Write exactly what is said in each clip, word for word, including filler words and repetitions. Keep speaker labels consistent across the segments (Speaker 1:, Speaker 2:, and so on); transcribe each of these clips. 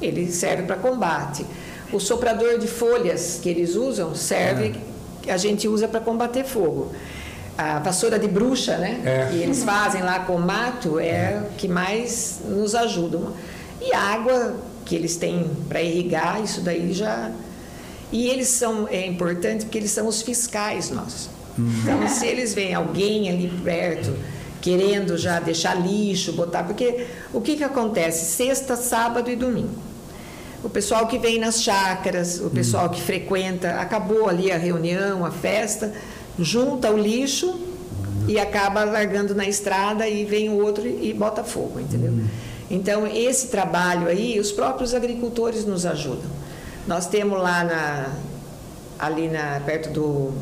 Speaker 1: ele serve para combate. O soprador de folhas que eles usam serve, é. a gente usa para combater fogo. A vassoura de bruxa, né? É. Que eles fazem lá com mato, é, é. o que mais nos ajudam. E a água que eles têm para irrigar, isso daí já... E eles são, é importante porque eles são os fiscais nossos. Uhum. Então, se eles veem alguém ali perto querendo já deixar lixo, botar... Porque o que que acontece? Sexta, sábado e domingo. O pessoal que vem nas chácaras, o pessoal uhum. que frequenta, acabou ali a reunião, a festa, junta o lixo e acaba largando na estrada e vem o outro e bota fogo, entendeu? Uhum. Então, esse trabalho aí, os próprios agricultores nos ajudam. Nós temos lá na, ali na, perto do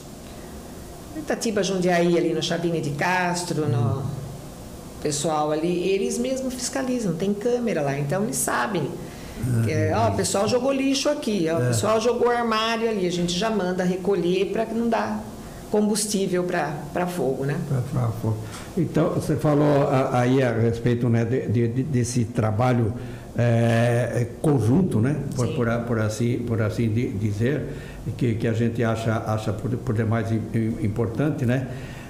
Speaker 1: Itatiba, Jundiaí, ali no Chavini de Castro, no pessoal ali, eles mesmos fiscalizam, tem câmera lá, então eles sabem. Que, ó, o pessoal jogou lixo aqui, ó, o pessoal jogou armário ali, a gente já manda recolher para que não dá combustível para fogo, né? Pra, pra fogo.
Speaker 2: Então, você falou aí a respeito, né, de, de, desse trabalho é, conjunto, né? Por, por, por assim, por assim dizer, que, que a gente acha, acha por, por demais importante, né?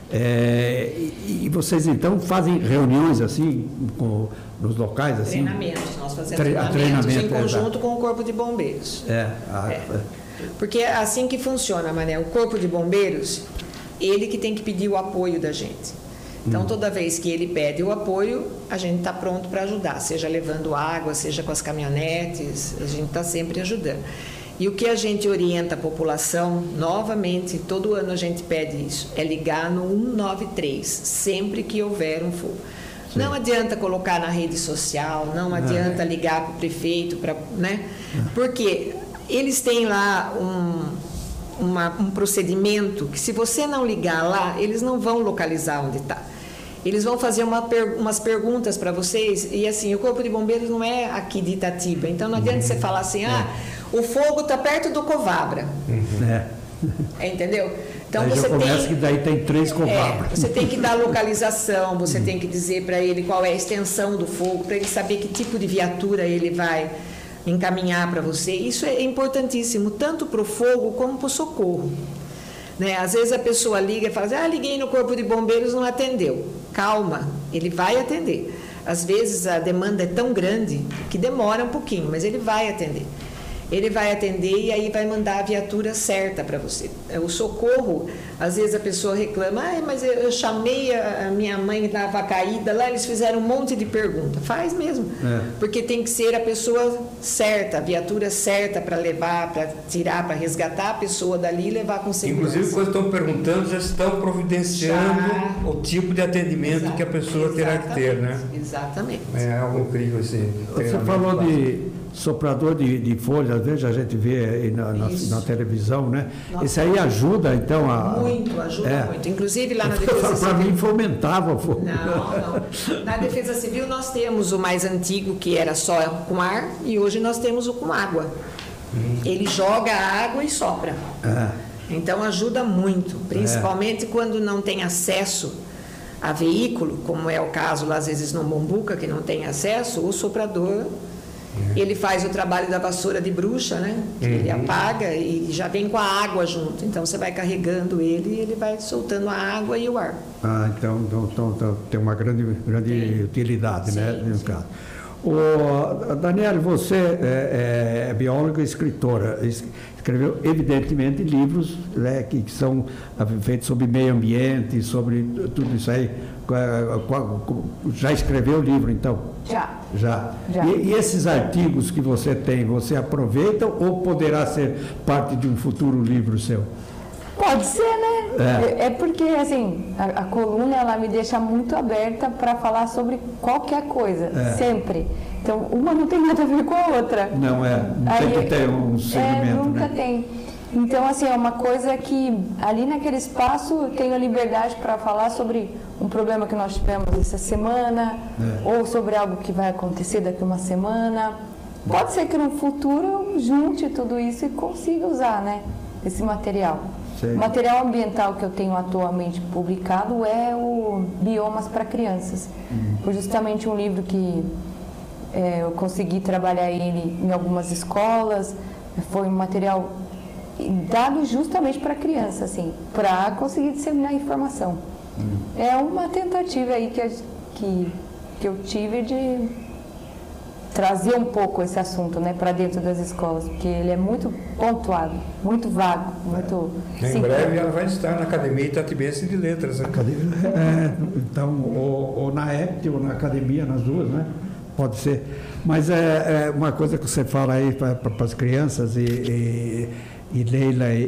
Speaker 2: É, e, e vocês então fazem reuniões assim com, nos locais assim?
Speaker 1: Treinamentos, nós fazemos
Speaker 2: Tre
Speaker 1: treinamentos
Speaker 2: treinamento,
Speaker 1: em conjunto
Speaker 2: é,
Speaker 1: com o Corpo de Bombeiros.
Speaker 2: É, a,
Speaker 1: é. Porque é assim que funciona, Mané. O Corpo de Bombeiros, ele que tem que pedir o apoio da gente. Então, hum. toda vez que ele pede o apoio, a gente está pronto para ajudar, seja levando água, seja com as caminhonetes, a gente está sempre ajudando. E o que a gente orienta a população, novamente, todo ano a gente pede isso, é ligar no um nove três, sempre que houver um fogo. Sim. Não adianta colocar na rede social, não adianta ligar para o prefeito, pra, né? Porque eles têm lá um, uma, um procedimento que, se você não ligar lá, eles não vão localizar onde está. Eles vão fazer uma per, umas perguntas para vocês, e assim, o Corpo de Bombeiros não é aqui de Itatiba, então não adianta uhum. você falar assim, ah, o fogo está perto do Covabra. Uhum. É. Entendeu? Então
Speaker 2: aí
Speaker 1: você
Speaker 2: já começa
Speaker 1: tem
Speaker 2: que daí tem três Covabras.
Speaker 1: É, você tem que dar localização, você uhum. tem que dizer para ele qual é a extensão do fogo, para ele saber que tipo de viatura ele vai encaminhar para você. Isso é importantíssimo, tanto para o fogo como para o socorro. Né? Às vezes a pessoa liga e fala assim, ah, liguei no Corpo de Bombeiros, não atendeu. Calma, ele vai atender. Às vezes a demanda é tão grande que demora um pouquinho, mas ele vai atender. Ele vai atender e aí vai mandar a viatura certa para você. O socorro, às vezes a pessoa reclama, ah, mas eu, eu chamei a, a minha mãe que estava caída, lá eles fizeram um monte de perguntas. Faz mesmo, é. Porque tem que ser a pessoa certa, a viatura certa para levar, para tirar, para resgatar a pessoa dali e levar com segurança.
Speaker 3: Inclusive, quando estão perguntando, já estão providenciando já. O tipo de atendimento Exato. Que a pessoa terá que ter, né?
Speaker 1: Exatamente.
Speaker 3: É algo incrível esse
Speaker 2: Você falou de soprador de, de folhas, às vezes a gente vê aí na, na, na televisão, né? Nossa. Esse aí ajuda, então, a...
Speaker 1: Muito, ajuda é. muito. Inclusive, lá na Defesa Civil...
Speaker 2: Para mim, fomentava o fogo.
Speaker 1: Não, não. Na Defesa Civil, nós temos o mais antigo, que era só com ar, e hoje nós temos o com água. Hum. Ele joga a água e sopra. É. Então, ajuda muito, principalmente é. quando não tem acesso a veículo, como é o caso, lá, às vezes, no Mombuca, que não tem acesso, o soprador... Ele faz o trabalho da vassoura de bruxa, né? Que uhum. ele apaga e já vem com a água junto. Então você vai carregando ele e ele vai soltando a água e o ar.
Speaker 2: Ah, então, então, então, então tem uma grande, grande utilidade, sim, né? No caso. O Daniele, você é, é bióloga e escritora. Escreveu, evidentemente, livros, né, que, que são feitos sobre meio ambiente, sobre tudo isso aí. Já escreveu o livro, então?
Speaker 4: Já.
Speaker 2: Já.
Speaker 4: Já.
Speaker 2: E, e esses artigos que você tem, você aproveita ou poderá ser parte de um futuro livro seu?
Speaker 4: Pode ser, né? É, é porque, assim, a, a coluna, ela me deixa muito aberta para falar sobre qualquer coisa, é. sempre. Então, uma não tem nada a ver com a outra.
Speaker 2: Não é, não
Speaker 4: Aí,
Speaker 2: tem que ter um segmento,
Speaker 4: é, nunca
Speaker 2: né?
Speaker 4: tem. Então, assim, é uma coisa que ali naquele espaço eu tenho a liberdade para falar sobre um problema que nós tivemos essa semana, é. ou sobre algo que vai acontecer daqui a uma semana. Pode ser que no futuro eu junte tudo isso e consiga usar, né, esse material. Sei. O material ambiental que eu tenho atualmente publicado é o Biomas para Crianças. Hum. Foi justamente um livro que É, eu consegui trabalhar ele em algumas escolas, foi um material dado justamente para criança, assim, para conseguir disseminar a informação. Hum. É uma tentativa aí que, que, que eu tive de trazer um pouco esse assunto, né, para dentro das escolas, porque ele é muito pontuado, muito vago, muito...
Speaker 3: Em simples. Breve ela vai estar na Academia Itatibense de Letras. Né?
Speaker 2: Academia, é, então, ou, ou na E P T ou na Academia, nas duas, né? Pode ser. Mas é, é uma coisa que você fala aí para as crianças e, e, e Leila, e,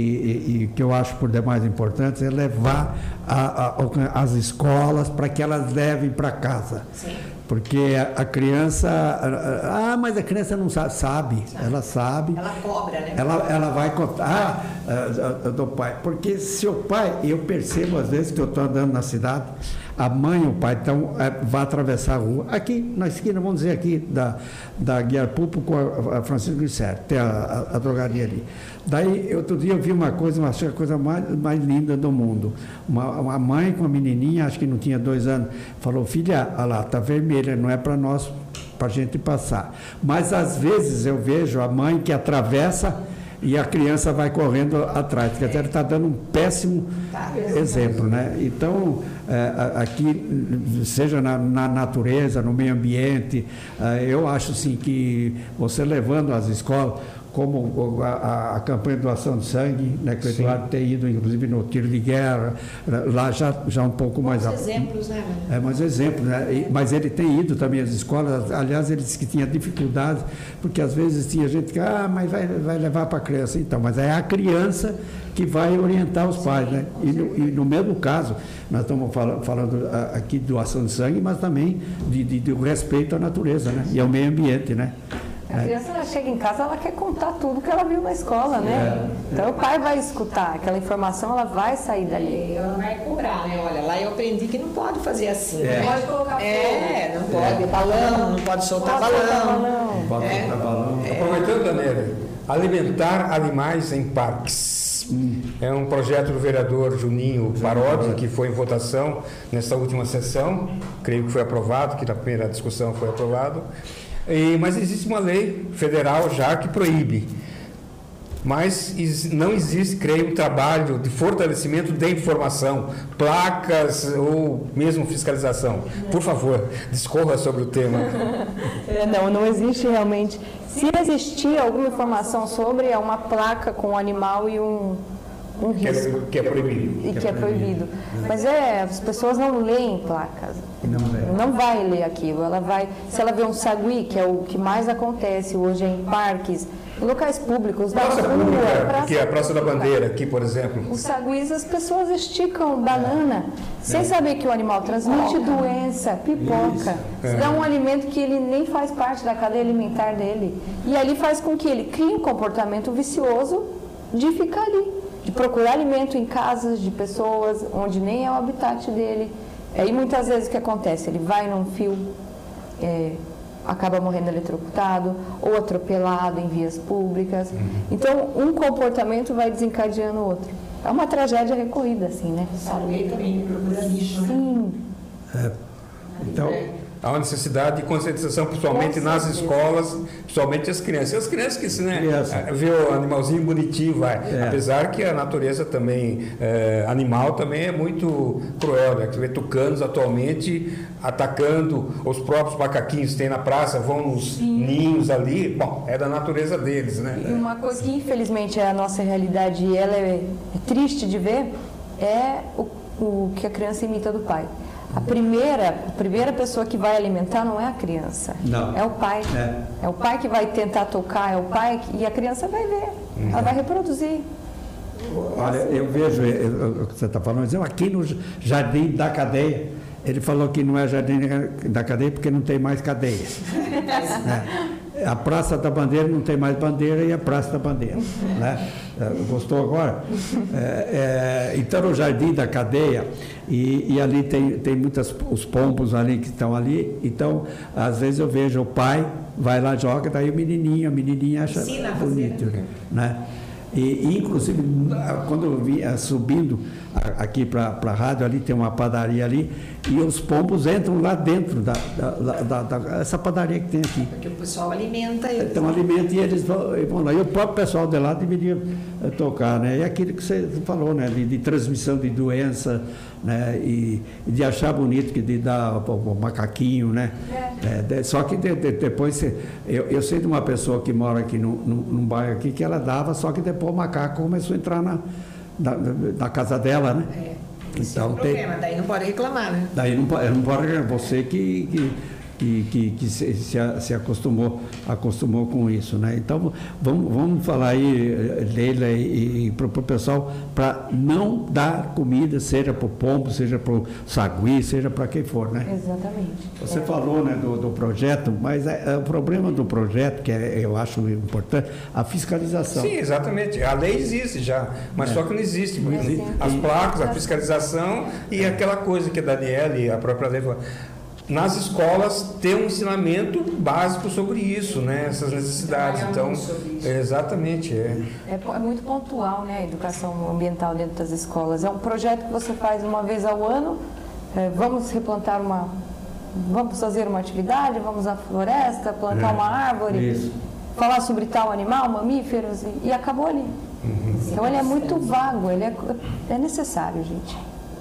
Speaker 2: e, e que eu acho por demais importante, é levar a, a, as escolas para que elas levem para casa. Sim. Porque a, a criança, ah, mas a criança não sabe, sabe, sabe. ela sabe.
Speaker 1: Ela cobra, né?
Speaker 2: Ela, ela vai contar ah, do pai. Porque se o pai, eu percebo às vezes que eu estou andando na cidade, a mãe e o pai então, vai atravessar a rua. Aqui, na esquina, vamos dizer aqui, da, da Guiar Pupo com a, a Francisco Glicério, tem a, a, a drogaria ali. Daí, outro dia eu vi uma coisa, uma a coisa mais, mais linda do mundo. Uma, uma mãe com uma menininha, acho que não tinha dois anos, falou, filha, olha lá, está vermelha, não é para nós, para a gente passar. Mas, às vezes, eu vejo a mãe que atravessa e a criança vai correndo atrás. Quer dizer, ele está dando um péssimo exemplo, né? Então, é, aqui, seja na, na natureza, no meio ambiente, é, eu acho assim que você levando as escolas, como a, a campanha de doação de sangue, né, que o Eduardo tem ido, inclusive, no tiro de guerra, lá já, já um pouco mais...
Speaker 1: Mais exemplos, né?
Speaker 2: É, mais exemplos, né? E, mas ele tem ido também às escolas, aliás, ele disse que tinha dificuldades, porque às vezes tinha gente que, ah, mas vai, vai levar para a criança, então, mas é a criança que vai orientar os pais, né? E no, e no mesmo caso, nós estamos falando, falando aqui de doação de sangue, mas também de, de, de respeito à natureza, né? E ao meio ambiente, né?
Speaker 4: A criança, ela chega em casa, ela quer contar tudo que ela viu na escola, né? É. Então o pai vai escutar, aquela informação, ela vai sair dali.
Speaker 1: Ela vai cobrar, né? Olha, lá eu aprendi que não pode fazer assim.
Speaker 2: É.
Speaker 1: Não pode colocar É, não pode. É. Balão, não pode soltar
Speaker 4: pode
Speaker 1: balão.
Speaker 4: Soltar balão.
Speaker 2: Não pode
Speaker 1: é.
Speaker 2: soltar balão.
Speaker 3: É. Aproveitando, Daniela, alimentar animais em parques. Hum. É um projeto do vereador Juninho Parodi, que foi em votação nessa última sessão. Creio que foi aprovado, que na primeira discussão foi aprovado. E, mas existe uma lei federal já que proíbe. Mas não existe, creio, um trabalho de fortalecimento de informação, placas ou mesmo fiscalização. Por favor, discorra sobre o tema.
Speaker 4: Não, não existe realmente. Se existir alguma informação sobre, é uma placa com o animal e um, um risco.
Speaker 3: Que é, que é proibido.
Speaker 4: E que é proibido. Mas é, as pessoas não leem placas.
Speaker 2: Não,
Speaker 4: não vai ler aquilo. Ela vai, se ela vê um sagui, que é o que mais acontece hoje em parques, em locais públicos, da
Speaker 3: praça
Speaker 4: rua,
Speaker 3: pública,
Speaker 4: praça
Speaker 3: que é a Praça da Bandeira, aqui, por exemplo.
Speaker 4: Os saguis, as pessoas esticam banana, sem saber que o animal transmite doença, pipoca. Isso. Dá um alimento que ele nem faz parte da cadeia alimentar dele. E ali faz com que ele crie um comportamento vicioso de ficar ali, de procurar alimento em casas de pessoas, onde nem é o habitat dele. Aí muitas vezes o que acontece? Ele vai num fio, é, acaba morrendo eletrocutado ou atropelado em vias públicas. Então, um comportamento vai desencadeando o outro. É uma tragédia recorrida, assim, né?
Speaker 1: Saúde também procura lixo, né?
Speaker 4: Sim.
Speaker 2: É, então...
Speaker 3: Há uma necessidade de conscientização, principalmente nas escolas, principalmente as crianças. E as crianças que né, vê o animalzinho bonitinho, vai. É. Apesar que a natureza também, é, animal também é muito cruel, né? Você vê tucanos atualmente atacando os próprios macaquinhos que tem na praça, vão nos Sim. ninhos ali. Bom, é da natureza deles, né?
Speaker 4: E uma coisa que infelizmente é a nossa realidade e ela é, é triste de ver, é o, o que a criança imita do pai. A primeira, a primeira pessoa que vai alimentar não é a criança,
Speaker 2: não.
Speaker 4: é o pai. É. é o pai que vai tentar tocar, é o pai que, e a criança vai ver, uhum. ela vai reproduzir.
Speaker 2: Olha, eu vejo o que você está falando, aqui no Jardim da Cadeia, ele falou que não é Jardim da Cadeia porque não tem mais cadeia. É. A Praça da Bandeira não tem mais bandeira e a Praça da Bandeira. Né? Gostou agora? É, é, então, no Jardim da Cadeia, e, e ali tem, tem muitos os pombos ali que estão ali, então, às vezes eu vejo o pai, vai lá, joga, daí o menininho, a menininha acha
Speaker 1: Ensina
Speaker 2: bonito. Né? E, e inclusive, quando eu vinha subindo aqui para a rádio, ali tem uma padaria ali, e os pombos entram lá dentro da, da, da, da essa padaria que tem aqui.
Speaker 1: Porque o pessoal alimenta eles.
Speaker 2: Então, alimenta e eles vão, vão lá. E o próprio pessoal de lá deveria tocar, né? E aquilo que você falou, né? De, de transmissão de doença, né? E, e de achar bonito, que de dar o, o macaquinho, né? É. É, de, só que de, de, depois, você, eu, eu sei de uma pessoa que mora aqui no, no, num bairro aqui, que ela dava, só que depois o macaco começou a entrar na, na, na casa dela, né?
Speaker 1: É. Esse
Speaker 2: então,
Speaker 1: é o problema, tem, daí não pode reclamar, né?
Speaker 2: Daí não pode, não pode reclamar, você que, que, que, que, que se, se, se acostumou, acostumou com isso, né? Então, vamos, vamos falar aí, Leila, e, e para o pessoal, para não dar comida, seja para o pombo, seja para o sagui, seja para quem for, né?
Speaker 4: Exatamente.
Speaker 2: Você
Speaker 4: é.
Speaker 2: falou, né, do, do projeto, mas é, é, o problema do projeto, que é, eu acho importante, a fiscalização.
Speaker 3: Sim, exatamente. A lei existe já, mas é. só que não existe. Não existe. As placas, a fiscalização e aquela coisa que a Daniela e a própria lei falou. Nas escolas ter um ensinamento básico sobre isso, né? Essas necessidades. Então, é, exatamente. É.
Speaker 4: É, é muito pontual, né? A educação ambiental dentro das escolas. É um projeto que você faz uma vez ao ano. É, vamos replantar uma... Vamos fazer uma atividade, vamos à floresta, plantar é. uma árvore, isso. falar sobre tal animal, mamíferos, e, e acabou ali. Uhum. Então ele é muito vago, ele é, é necessário, gente.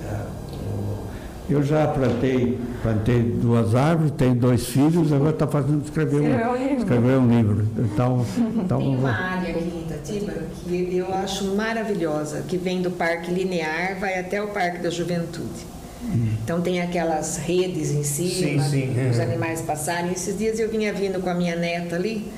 Speaker 2: Eu já plantei, plantei duas árvores, tenho dois filhos, agora está fazendo escrever um, um escrever um livro. Então, então,
Speaker 1: tem uma área aqui em Itatiba que eu acho maravilhosa, que vem do Parque Linear, vai até o Parque da Juventude. Hum. Então tem aquelas redes em cima, sim, sim, os é. animais passarem. Esses dias eu vinha vindo com a minha neta ali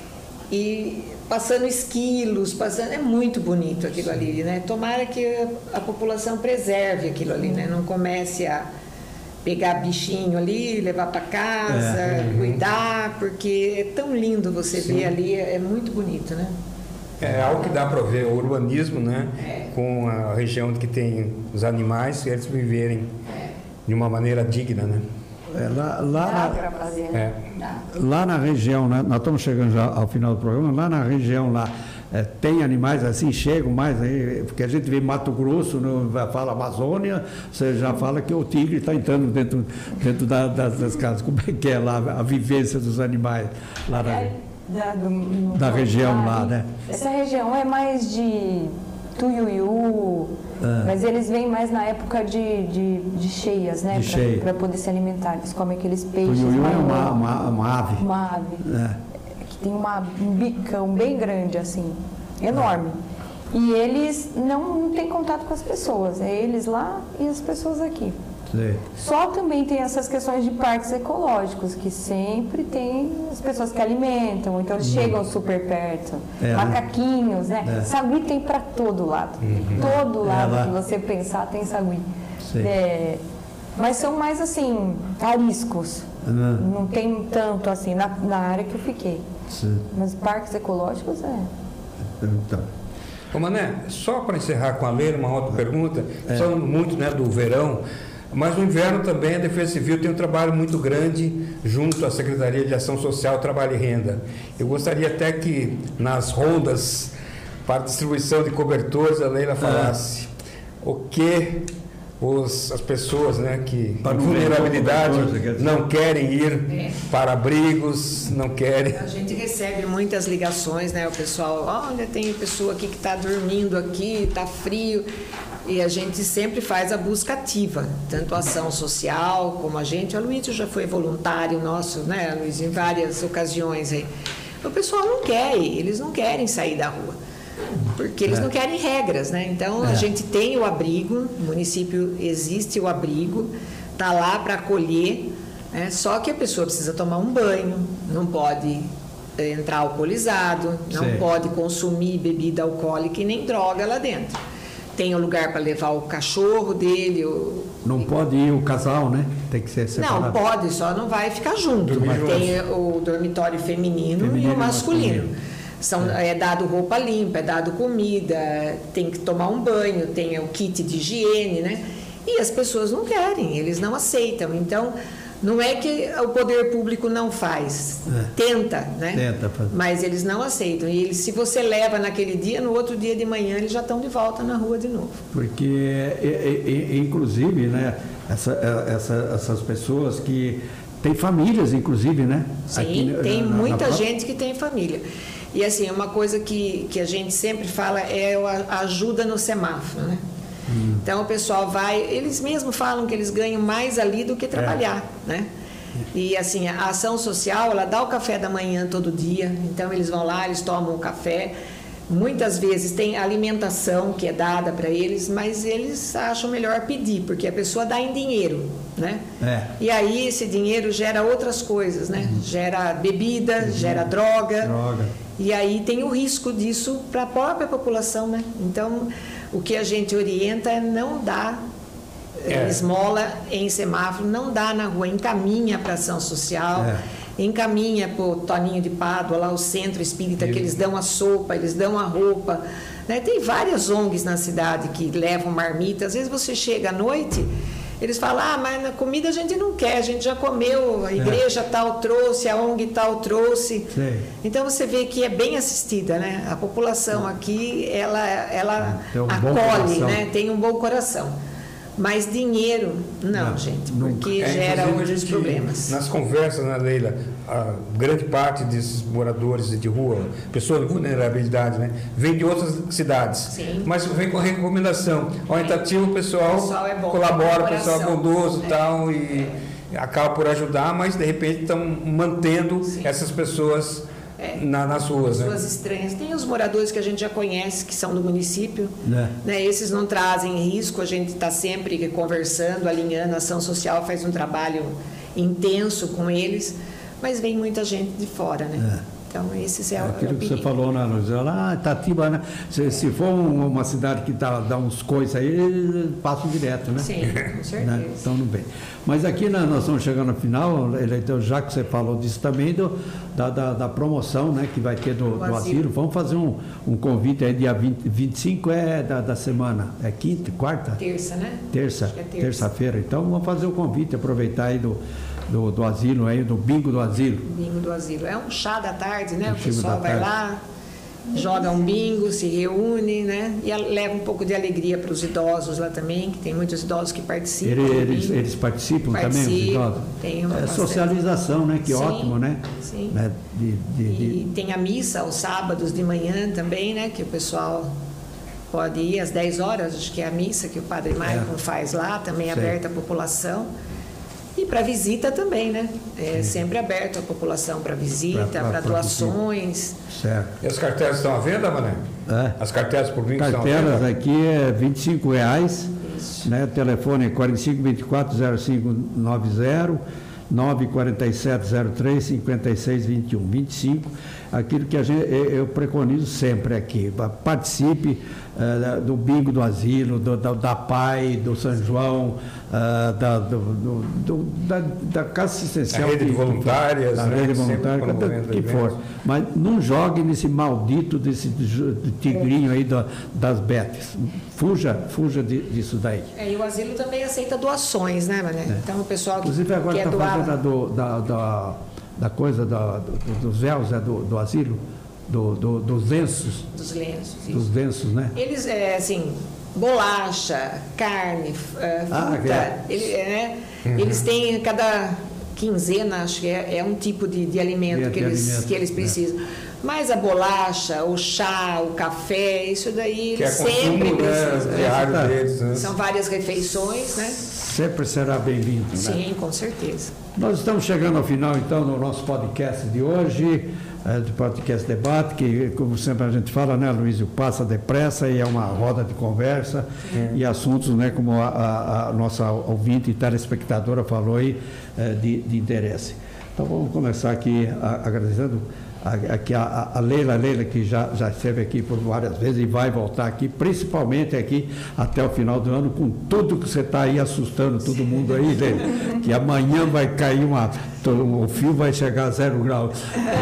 Speaker 1: e passando esquilos, passando, é muito bonito aquilo sim. ali, né? Tomara que a, a população preserve aquilo ali, né? Não comece a pegar bichinho ali, levar para casa, é. cuidar, porque é tão lindo você sim. ver ali, é, é muito bonito, né?
Speaker 3: É algo que dá para ver, o urbanismo, né? É. Com a região que tem os animais, eles viverem é. de uma maneira digna, né?
Speaker 2: É, lá, lá, na, é. lá na região, né, nós estamos chegando já ao final do programa, lá na região lá, é, tem animais assim, chegam mais aí, porque a gente vê Mato Grosso, no, fala Amazônia, você já fala que o tigre está entrando dentro, dentro da, das, das casas. Como é que é lá a vivência dos animais lá na,
Speaker 4: da, do,
Speaker 2: da região lá, né?
Speaker 4: Essa região é mais de tuiuiu, ah. mas eles vêm mais na época de, de, de cheias, né? Para poder se alimentar. Eles comem aqueles peixes.
Speaker 2: Tuiuiu é uma, uma, uma ave.
Speaker 4: Uma ave. É. Que tem uma, um bicão bem grande, assim, enorme. Ah. E eles não, não têm contato com as pessoas. É eles lá e as pessoas aqui. Sim. Só também tem essas questões de parques ecológicos, que sempre tem as pessoas que alimentam, então eles hum. chegam super perto. É, macaquinhos, né? né? É. Sagui tem para todo lado. Uhum. Todo lado é, que você pensar tem sagui. É, mas são mais assim, ariscos. Uhum. Não tem tanto assim na, na área que eu fiquei. Sim. Mas parques ecológicos é.
Speaker 3: Então. Ô Mané, só para encerrar com a Leila, uma outra pergunta, é. falando muito, né, do verão. Mas no inverno também a Defesa Civil tem um trabalho muito grande junto à Secretaria de Ação Social, Trabalho e Renda. Eu gostaria até que nas rondas para distribuição de cobertores a Leila falasse ah. o que os, as pessoas, né, que com vulnerabilidade não querem ir é. para abrigos, não querem...
Speaker 1: A gente recebe muitas ligações, né, o pessoal, olha, tem pessoa aqui que está dormindo aqui, está frio... E a gente sempre faz a busca ativa, tanto a ação social como a gente. A Luiz já foi voluntário nosso, né, Luiz, em várias ocasiões aí. O pessoal não quer ir, eles não querem sair da rua, porque eles é. não querem regras, né? Então, é. a gente tem o abrigo, no município existe o abrigo, está lá para acolher, né? Só que a pessoa precisa tomar um banho, não pode entrar alcoolizado, não Sim. pode consumir bebida alcoólica e nem droga lá dentro. Tem um lugar para levar o cachorro dele. O...
Speaker 2: Não pode ir o casal, né? Tem que ser separado.
Speaker 1: Não, pode, só não vai ficar junto. Mas tem o dormitório feminino, feminino e o masculino. masculino. São, é. é dado roupa limpa, é dado comida, tem que tomar um banho, tem o kit de higiene, né? E as pessoas não querem, eles não aceitam. Então, Não é que o poder público não faz, é. tenta, né?
Speaker 2: Tenta fazer.
Speaker 1: Mas eles não aceitam. E eles, se você leva naquele dia, no outro dia de manhã eles já estão de volta na rua de novo.
Speaker 2: Porque, e, e, inclusive, né, essa, essa, essas pessoas que têm famílias, inclusive, né?
Speaker 1: Sim,
Speaker 2: Aqui,
Speaker 1: tem
Speaker 2: na,
Speaker 1: muita
Speaker 2: na
Speaker 1: gente que tem família. E assim, uma coisa que, que a gente sempre fala é a ajuda no semáforo, né? Hum. Então o pessoal vai, eles mesmos falam que eles ganham mais ali do que trabalhar, é. né? E assim, a ação social, ela dá o café da manhã todo dia, então eles vão lá, eles tomam o café. Muitas vezes tem alimentação que é dada para eles, mas eles acham melhor pedir, porque a pessoa dá em dinheiro, né? É. E aí esse dinheiro gera outras coisas, né? Uhum. Gera bebida, uhum. gera droga, droga. E aí tem o risco disso para a própria população, né? Então, o que a gente orienta é não dar é. esmola em semáforo, não dá na rua, encaminha para ação social, é. encaminha para o Toninho de Pádua, lá o centro espírita, que eles dão a sopa, eles dão a roupa, né? Tem várias O N Gs na cidade que levam marmita. Às vezes você chega à noite, eles falam, ah, mas na comida a gente não quer, a gente já comeu, a igreja é. tal trouxe, a O N G tal trouxe. Sim. Então você vê que é bem assistida, né? A população aqui, ela, ela um acolhe, né? Tem um bom coração. Mas dinheiro, não, não gente, porque é, gera outros problemas.
Speaker 3: Nas conversas, né, Leila, a grande parte desses moradores de rua, pessoas de vulnerabilidade, né, vem de outras cidades. Sim. Mas vem com a recomendação. Orientativo, o pessoal, o pessoal é bom, colabora, o pessoal é bondoso e é. tal, e é. acaba por ajudar, mas de repente estão mantendo Sim. essas pessoas... É, Na, nas ruas,
Speaker 1: pessoas
Speaker 3: né?
Speaker 1: estranhas. Tem os moradores que a gente já conhece, que são do município, é. né? Esses não trazem risco, a gente está sempre conversando, alinhando, a ação social faz um trabalho intenso com eles, mas vem muita gente de fora, né? É. Então, esses é, é
Speaker 2: aquilo
Speaker 1: o
Speaker 2: que você falou na lá, ah, Itatiba, né? Se, se for uma cidade que tá, dá uns coisas aí, passa direto, né?
Speaker 1: Sim, com certeza.
Speaker 2: Né? Então, não bem. Mas aqui nós estamos chegando ao final, então, já que você falou disso também, do, da, da, da promoção, né, que vai ter do, do asilo, vamos fazer um, um convite aí, dia vinte, vinte e cinco é da, da semana, é quinta, quarta?
Speaker 1: Terça, né?
Speaker 2: Terça,
Speaker 1: é terça.
Speaker 2: terça-feira. Então, vamos fazer o convite, aproveitar aí do... Do, do asilo aí, do bingo do asilo.
Speaker 1: Bingo do asilo. É um chá da tarde, né? Um o pessoal vai tarde. lá, joga um bingo, se reúne, né? E leva um pouco de alegria para os idosos lá também, que tem muitos idosos que participam.
Speaker 2: Eles, eles participam, participam também, os idosos?
Speaker 1: Tem uma
Speaker 2: é socialização, né? Que
Speaker 1: sim,
Speaker 2: ótimo, né?
Speaker 1: Sim.
Speaker 2: Né? De, de,
Speaker 1: e
Speaker 2: de...
Speaker 1: tem a missa aos sábados de manhã também, né? Que o pessoal pode ir às dez horas, acho que é a missa que o Padre Maicon é. faz lá, também aberta à população. E para visita também, né? É Sim. sempre aberto a população para visita, para doações.
Speaker 3: Certo. E as cartelas estão à venda, Mané? É. As cartelas por bingo estão à venda?
Speaker 2: Cartelas aqui é vinte e cinco reais. Isso. Né? O telefone é quarenta e cinco, vinte e quatro, zero cinco nove zero, nove quatro sete, zero três, cinco seis dois um. vinte e cinco. Aquilo que a gente, eu preconizo sempre aqui. Participe uh, do bingo do asilo, do, da, da P A I, do São João, uh, da, do, do, do, da, da Casa Assistencial.
Speaker 3: A rede de voluntárias,
Speaker 2: da
Speaker 3: né?
Speaker 2: rede voluntária, que for. Mas não jogue nesse maldito desse de tigrinho aí do, das betes. Fuja, fuja de, disso daí.
Speaker 1: É, e o asilo também aceita doações, né, Mané? É. Então o pessoal que
Speaker 2: Inclusive agora
Speaker 1: quer
Speaker 2: está
Speaker 1: doar...
Speaker 2: fazendo do, da, da, da coisa da, do, dos véus, é, do, do asilo, do, do, dos lenços.
Speaker 1: Dos lenços, isso.
Speaker 2: Dos lenços, né?
Speaker 1: Eles, é, assim, bolacha, carne, fruta, ah, é. ele, né? Uhum. Eles têm cada quinzena, acho que é, é um tipo de, de alimento, de, que, de eles, alimento que eles precisam. É. Mas a bolacha, o chá, o café, isso daí
Speaker 3: que
Speaker 1: eles
Speaker 3: é
Speaker 1: sempre
Speaker 3: consumo, precisam. Né, diário
Speaker 1: é.
Speaker 3: deles, né?
Speaker 1: São várias refeições, né?
Speaker 2: Sempre será bem-vindo, né?
Speaker 1: Sim, com certeza.
Speaker 2: Nós estamos chegando ao final, então, do nosso podcast de hoje, é, do podcast Debate, que, como sempre a gente fala, né, Luísio, passa depressa e é uma roda de conversa é. e assuntos, né, como a, a, a nossa ouvinte e telespectadora falou aí, é, de, de interesse. Então, vamos começar aqui a, agradecendo aqui a, a Leila, a Leila que já, já esteve aqui por várias vezes e vai voltar aqui, principalmente aqui até o final do ano, com tudo que você está aí assustando todo mundo aí, Leila, que amanhã vai cair uma, o fio vai chegar a zero grau.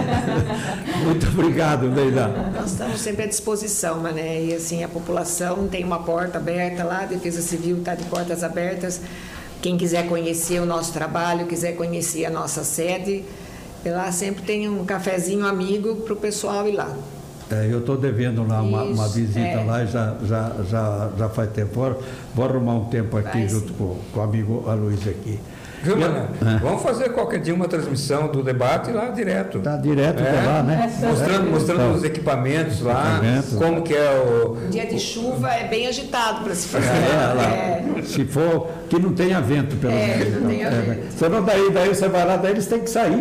Speaker 2: Muito obrigado, Leila.
Speaker 1: Nós estamos sempre à disposição, Mané, e assim, a população tem uma porta aberta lá, a Defesa Civil está de portas abertas quem quiser conhecer o nosso trabalho, quiser conhecer a nossa sede, lá sempre tem um cafezinho amigo para o pessoal ir lá.
Speaker 2: É, eu estou devendo lá uma, uma visita é. lá, já, já, já, já faz tempo. Vou, vou arrumar um tempo aqui Vai, junto com, com o amigo Aloysio aqui.
Speaker 3: Viu, Mané? É. Vamos fazer qualquer dia uma transmissão do debate lá direto.
Speaker 2: Tá direto
Speaker 3: é.
Speaker 2: lá, né?
Speaker 3: Mostrando,
Speaker 2: é.
Speaker 3: mostrando
Speaker 2: então,
Speaker 3: os equipamentos lá,
Speaker 2: equipamentos.
Speaker 3: como que é o...
Speaker 1: Dia de chuva é bem agitado para se fazer.
Speaker 2: É, lá, é. Se for, que não tenha vento, pelo menos.
Speaker 1: É, não tenha
Speaker 2: então,
Speaker 1: vento.
Speaker 2: É, senão daí, daí você vai lá, daí eles têm que sair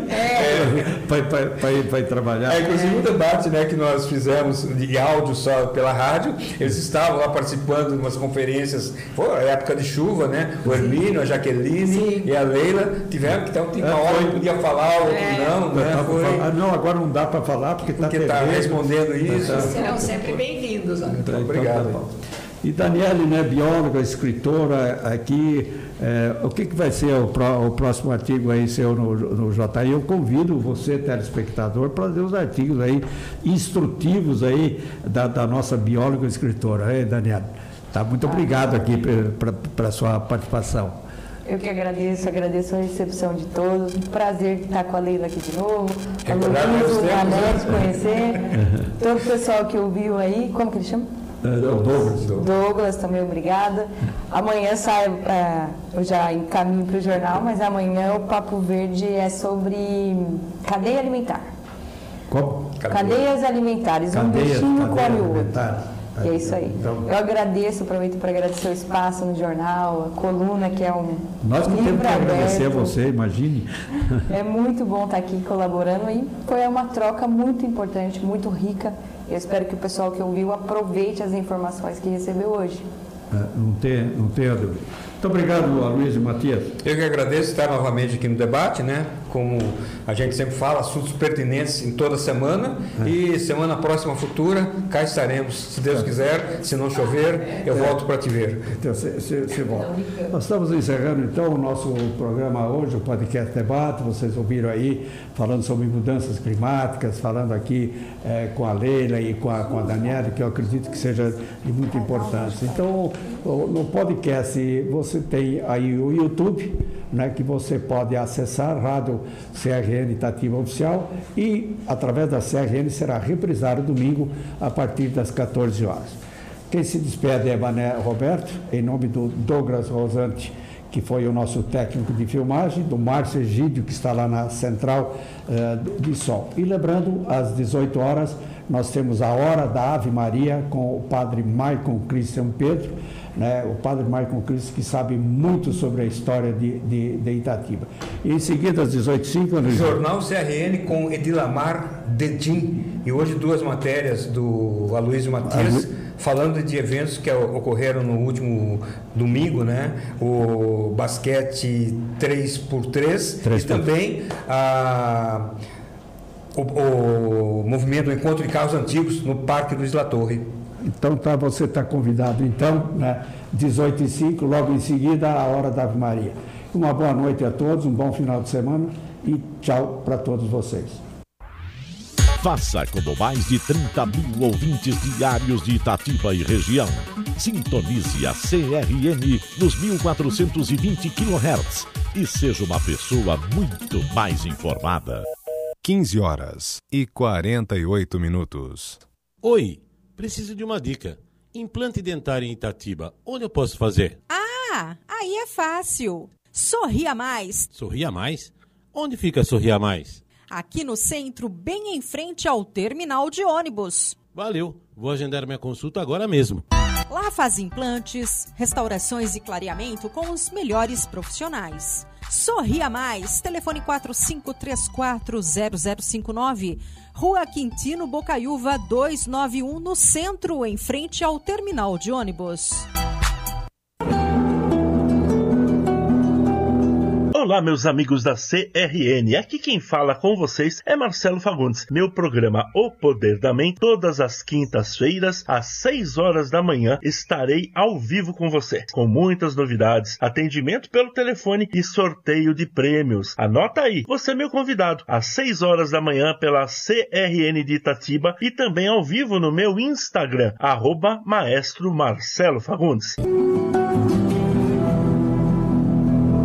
Speaker 1: é.
Speaker 2: para ir, ir trabalhar.
Speaker 3: É, inclusive o debate, né, que nós fizemos de áudio só pela rádio, eles estavam lá participando de umas conferências, foi época de chuva, né? O Hermínio, a Jaqueline Sim. e a Leila tiveram que então, tem uma é, hora que podia falar, outra é. não, né? Foi...
Speaker 2: Falar, não, agora não dá para falar porque está
Speaker 3: tá respondendo isso.
Speaker 1: Então, serão sempre bem-vindos. Né?
Speaker 2: Então,
Speaker 3: obrigado.
Speaker 2: Então, tá e Daniele, né, bióloga, escritora aqui, é, o que, que vai ser o, pró, o próximo artigo aí seu no, no J I? Eu convido você, telespectador, para ler os artigos aí instrutivos aí da, da nossa bióloga escritora, hein, Daniele? Tá, muito ah, obrigado aqui para a sua participação.
Speaker 4: Eu que agradeço, agradeço a recepção de todos. Um prazer estar com a Leila aqui de novo.
Speaker 3: É
Speaker 4: a Luísa, o Mané, de conhecer. Todo o pessoal que ouviu aí. Como que ele chama?
Speaker 2: Douglas.
Speaker 4: Douglas, também obrigada. Amanhã sai, é, eu já encaminho para o jornal, mas amanhã o Papo Verde é sobre cadeia alimentar.
Speaker 2: Como?
Speaker 4: Cadeias alimentares.
Speaker 2: Cadeias,
Speaker 4: um bichinho
Speaker 2: cadeia
Speaker 4: come o outro.
Speaker 2: Alimentar.
Speaker 4: E é isso aí. Então, eu agradeço, aproveito para agradecer o espaço no jornal, a coluna, que é um
Speaker 2: Nós que temos que agradecer a você, imagine.
Speaker 4: É muito bom estar aqui colaborando e foi uma troca muito importante, muito rica. Eu espero que o pessoal que ouviu aproveite as informações que recebeu hoje.
Speaker 2: É, não tem, não tem dúvida. Muito obrigado, Aloysio e Matias.
Speaker 3: Eu que agradeço estar novamente aqui no debate, né? Como a gente sempre fala, assuntos pertinentes em toda semana. É. E semana próxima, futura, cá estaremos. Se Deus quiser, se não chover, eu é. volto para te ver.
Speaker 2: Então, se, se, se volta. Nós estamos encerrando, então, o nosso programa hoje, o podcast Debate. Vocês ouviram aí, falando sobre mudanças climáticas, falando aqui é, com a Leila e com a, com a Daniela, que eu acredito que seja de muita importância. Então, no podcast, você tem aí o YouTube, né, que você pode acessar, Rádio C R N Itatiba Oficial, e através da C R N será reprisado domingo a partir das quatorze horas. Quem se despede é Mané Roberto, em nome do Douglas Rosante, que foi o nosso técnico de filmagem, do Márcio Egídio, que está lá na central uh, de som. E lembrando, às dezoito horas, nós temos a Hora da Ave Maria com o padre Maicon Cristian Pedro, né, o padre Maicon Cristo, que sabe muito sobre a história de, de, de Itatiba. E em seguida, às dezoito e cinco...
Speaker 3: No Jornal C R N com Edilamar Dedim. E hoje duas matérias do Aloysio Matias, Alu... falando de eventos que ocorreram no último domingo, né? O basquete três por três e também a... O, o movimento do Encontro de Carros Antigos no Parque Luiz La Torre.
Speaker 2: Então, tá, você está convidado, então, né, dezoito e cinco, logo em seguida, a Hora da Ave Maria. Uma boa noite a todos, um bom final de semana e tchau para todos vocês.
Speaker 5: Faça como mais de trinta mil ouvintes diários de Itatiba e região. Sintonize a C R N nos mil quatrocentos e vinte quilohertz e seja uma pessoa muito mais informada.
Speaker 6: quinze horas e quarenta e oito minutos.
Speaker 7: Oi, preciso de uma dica. Implante dentário em Itatiba, onde eu posso fazer?
Speaker 8: Ah, aí é fácil. Sorria Mais.
Speaker 7: Sorria Mais? Onde fica Sorria Mais?
Speaker 8: Aqui no centro, bem em frente ao terminal de ônibus.
Speaker 7: Valeu, vou agendar minha consulta agora mesmo.
Speaker 8: Lá faz implantes, restaurações e clareamento com os melhores profissionais. Sorria Mais, telefone quatro cinco três quatro zero zero cinco nove, Rua Quintino Bocaiúva duzentos e noventa e um, no centro, em frente ao terminal de ônibus.
Speaker 9: Olá, meus amigos da C R N, aqui quem fala com vocês é Marcelo Fagundes. Meu programa O Poder da Mente, todas as quintas-feiras, às seis horas da manhã, estarei ao vivo com você, com muitas novidades, atendimento pelo telefone e sorteio de prêmios. Anota aí, você é meu convidado, às seis horas da manhã pela C R N de Itatiba e também ao vivo no meu Instagram, arroba Maestro Marcelo Fagundes.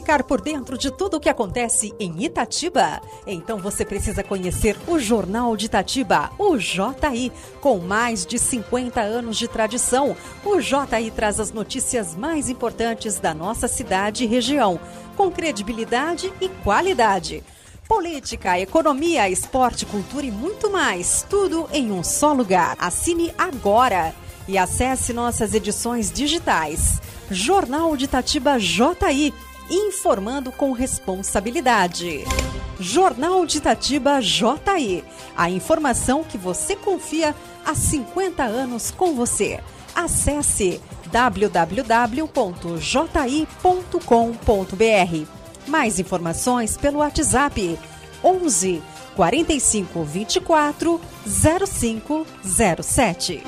Speaker 8: ficar por dentro de tudo o que acontece em Itatiba? Então você precisa conhecer o Jornal de Itatiba, o J I. Com mais de cinquenta anos de tradição, o J I traz as notícias mais importantes da nossa cidade e região, com credibilidade e qualidade. Política, economia, esporte, cultura e muito mais. Tudo em um só lugar. Assine agora e acesse nossas edições digitais. Jornal de Itatiba J I, informando com responsabilidade. Jornal de Itatiba J I, a informação que você confia há cinquenta anos com você. Acesse w w w ponto j i ponto com ponto b r. Mais informações pelo WhatsApp onze, quarenta e cinco, vinte e quatro, zero cinco zero sete.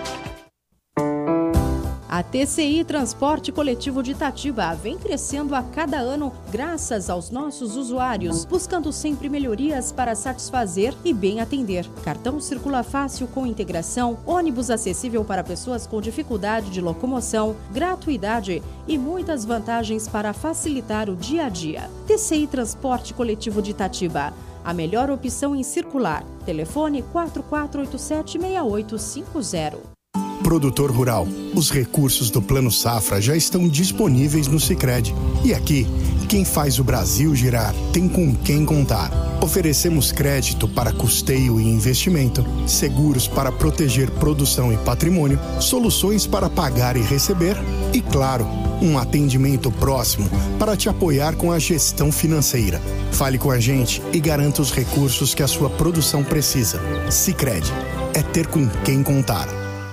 Speaker 8: A T C I Transporte Coletivo de Itatiba vem crescendo a cada ano graças aos nossos usuários, buscando sempre melhorias para satisfazer e bem atender. Cartão circula fácil com integração, ônibus acessível para pessoas com dificuldade de locomoção, gratuidade e muitas vantagens para facilitar o dia a dia. T C I Transporte Coletivo de Itatiba, a melhor opção em circular. Telefone quatro quatro oito sete, seis oito cinco zero.
Speaker 10: Produtor rural, os recursos do Plano Safra já estão disponíveis no Sicredi. E aqui, quem faz o Brasil girar tem com quem contar. Oferecemos crédito para custeio e investimento, seguros para proteger produção e patrimônio, soluções para pagar e receber e, claro, um atendimento próximo para te apoiar com a gestão financeira. Fale com a gente e garanta os recursos que a sua produção precisa. Sicredi, é ter com quem contar.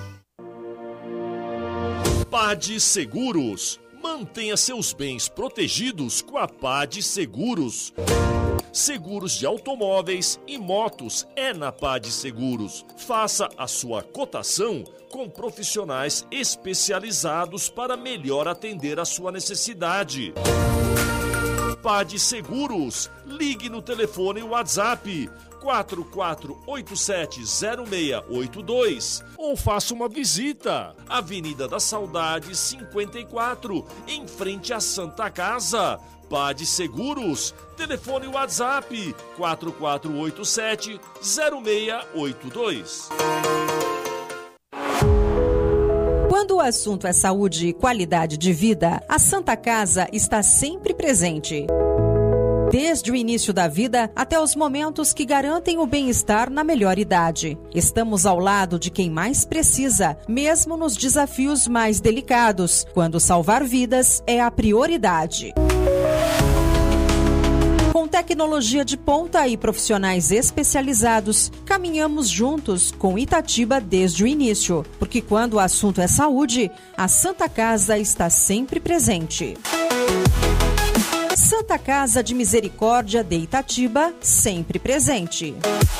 Speaker 11: Pade Seguros. Mantenha seus bens protegidos com a Pade Seguros. Seguros de automóveis e motos é na Pade Seguros. Faça a sua cotação com profissionais especializados para melhor atender a sua necessidade. Pade Seguros. Ligue no telefone WhatsApp quatro quatro oito sete, zero seis oito dois ou faça uma visita. Avenida da Saudade cinquenta e quatro, em frente à Santa Casa. Pade Seguros. Telefone WhatsApp quatro quatro oito sete, zero seis oito dois.
Speaker 8: Quando o assunto é saúde e qualidade de vida, a Santa Casa está sempre presente. Desde o início da vida até os momentos que garantem o bem-estar na melhor idade. Estamos ao lado de quem mais precisa, mesmo nos desafios mais delicados, quando salvar vidas é a prioridade. Com tecnologia de ponta e profissionais especializados, caminhamos juntos com Itatiba desde o início, porque quando o assunto é saúde, a Santa Casa está sempre presente. Santa Casa de Misericórdia de Itatiba, sempre presente.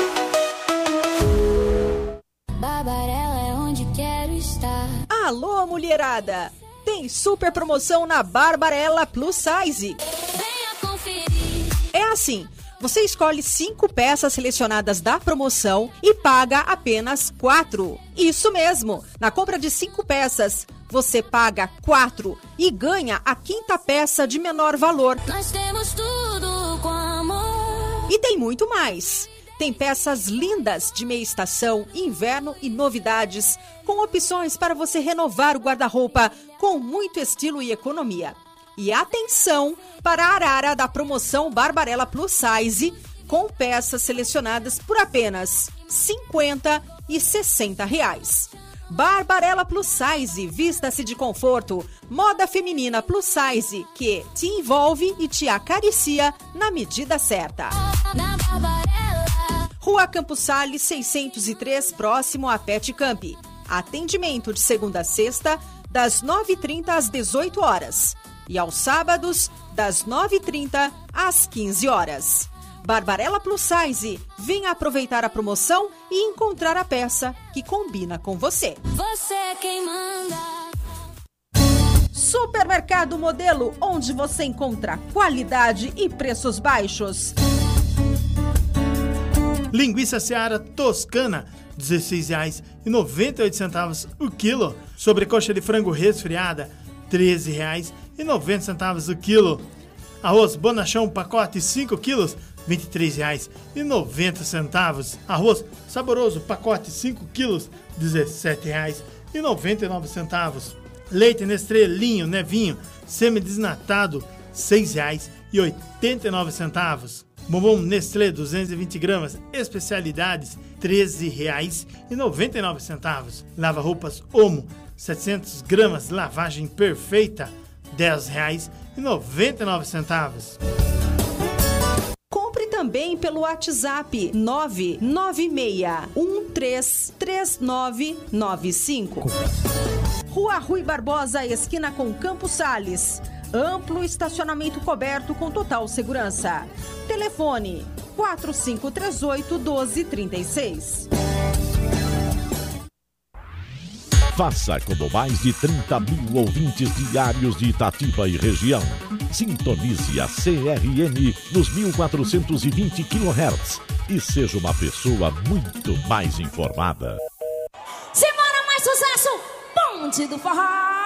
Speaker 12: Barbarella é onde quero estar.
Speaker 8: Alô, mulherada! Tem super promoção na Barbarella Plus Size.
Speaker 12: Venha conferir.
Speaker 8: É assim, você escolhe cinco peças selecionadas da promoção e paga apenas quatro. Isso mesmo, na compra de cinco peças, você paga quatro e ganha a quinta peça de menor valor.
Speaker 12: Nós temos tudo com amor.
Speaker 8: E tem muito mais. Tem peças lindas de meia estação, inverno e novidades, com opções para você renovar o guarda-roupa com muito estilo e economia. E atenção para a arara da promoção Barbarella Plus Size, com peças selecionadas por apenas cinquenta e sessenta reais. Barbarella Plus Size, vista-se de conforto, moda feminina plus size, que te envolve e te acaricia na medida certa.
Speaker 12: Na Barbarella.
Speaker 8: Rua Campos Sales, seiscentos e três, próximo a Pet Camp. Atendimento de segunda a sexta, das nove e trinta às dezoito horas. E aos sábados, das nove e trinta às quinze horas. Barbarella Plus Size, venha aproveitar a promoção e encontrar a peça que combina com você.
Speaker 12: Você é quem manda.
Speaker 8: Supermercado Modelo, onde você encontra qualidade e preços baixos.
Speaker 13: Linguiça Seara Toscana, dezesseis reais e noventa e oito centavos o quilo. Sobrecoxa de frango resfriada, treze reais e noventa centavos o quilo. Arroz Bonachão, pacote cinco quilos, vinte e três reais e noventa centavos. Arroz Saboroso, pacote cinco quilos, dezessete reais e noventa e nove centavos. Leite Nestlé Linho Nevinho, semidesnatado, seis reais e oitenta e nove centavos. Bombom Nestlé duzentos e vinte gramas, especialidades, treze reais e noventa e nove centavos. Lava-roupas Omo, setecentos gramas, lavagem perfeita, dez reais e noventa e nove centavos.
Speaker 8: Compre também pelo WhatsApp nove nove seis um três três nove nove cinco. Rua Rui Barbosa, esquina com Campos Sales. Amplo estacionamento coberto com total segurança. Telefone quatro cinco três oito, um dois três seis.
Speaker 5: Faça como mais de trinta mil ouvintes diários de Itatiba e região. Sintonize a C R N nos mil quatrocentos e vinte quilohertz e seja uma pessoa muito mais informada.
Speaker 12: Semana mais sucesso, Bonde do Forró.